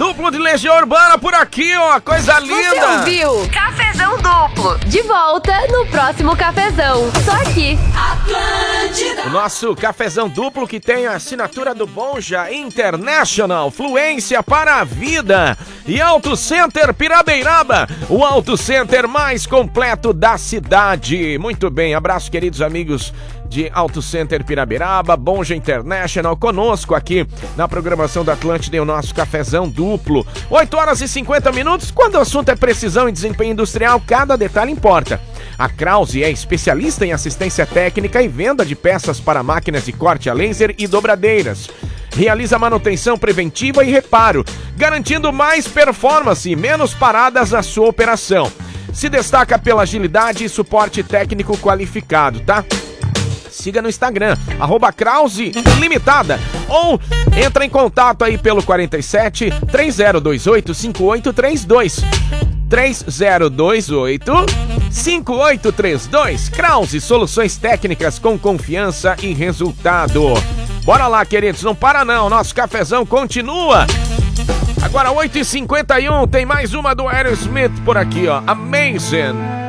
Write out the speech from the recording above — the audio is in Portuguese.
Duplo de Legião Urbana por aqui, ó, coisa linda. Você ouviu? Cafezão duplo. De volta no próximo cafezão. Só aqui. O nosso cafezão duplo que tem a assinatura do Bonja International, fluência para a vida. E Auto Center Pirabeiraba, o Auto Center mais completo da cidade. Muito bem, abraço queridos amigos de Auto Center Pirabeiraba, Bonja International, conosco aqui na programação da Atlântida e o nosso cafezão duplo. 8 horas e 50 minutos, quando o assunto é precisão e desempenho industrial, cada detalhe importa. A Krause é especialista em assistência técnica e venda de peças para máquinas de corte a laser e dobradeiras. Realiza manutenção preventiva e reparo, garantindo mais performance e menos paradas na sua operação. Se destaca pela agilidade e suporte técnico qualificado, tá? Siga no Instagram, @Krause Limitada, ou entra em contato aí pelo 47 3028 5832. 3028 5832. Krause, soluções técnicas com confiança e resultado. Bora lá, queridos, não para não, nosso cafezão continua. Agora 8h51, tem mais uma do Aerosmith por aqui, ó, Amazing.